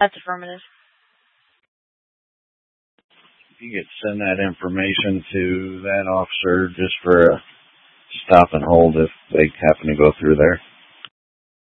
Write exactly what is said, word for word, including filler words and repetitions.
That's affirmative. You could send that information to that officer just for a stop and hold if they happen to go through there.